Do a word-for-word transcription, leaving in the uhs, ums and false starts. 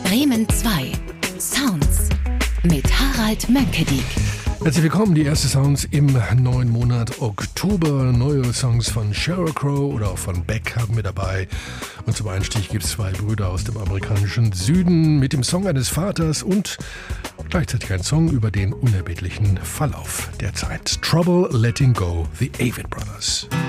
Bremen zwei. Sounds mit Harald Mönckeberg. Herzlich willkommen, die erste Sounds im neuen Monat Oktober. Neue Songs von Sheryl Crow oder auch von Beck haben wir dabei. Und zum Einstieg gibt es zwei Brüder aus dem amerikanischen Süden mit dem Song eines Vaters und gleichzeitig ein Song über den unerbittlichen Verlauf der Zeit. Trouble Letting Go, The Avett Brothers.